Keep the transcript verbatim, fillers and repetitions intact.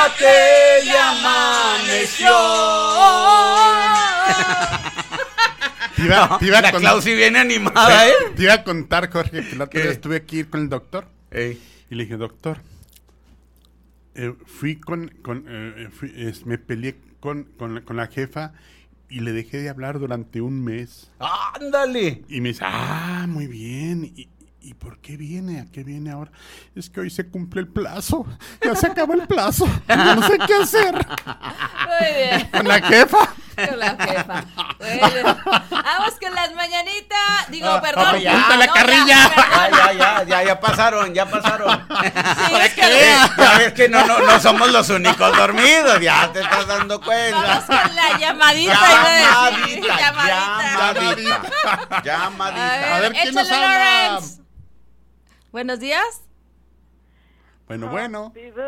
que ya amaneció. Te iba, No, te iba la con- Clausi viene animada, ¿eh? Te iba a contar, Jorge, que la otra ¿Qué? vez estuve aquí con el doctor. Ey. Y le dije, doctor, eh, fui con, con eh, fui- es- me peleé con, con, la, con la jefa y le dejé de hablar durante un mes. ¡Ándale! Y me dice, ah, muy bien. ¿Y, ¿y por qué viene? ¿A qué viene ahora? Es que hoy se cumple el plazo. Ya se acabó el plazo. Ya no sé qué hacer. Muy bien. Con la jefa. Con la jefa. Bueno, vamos con las mañanitas. Digo, Ah, perdón. ah, ya, la no, carrilla. ya, Ya, ya, ya, ya, ya pasaron, ya pasaron. Sí, Para es que- que vea. Ya ves que no, no, no somos los únicos dormidos, ya te estás dando Vamos cuenta. con la llamadita. iba a decir. Llamadita, Llamadita. llamadita, llamadita. A ver, ¿quién nos échale, habla? Lawrence. Buenos días. Bueno, bueno.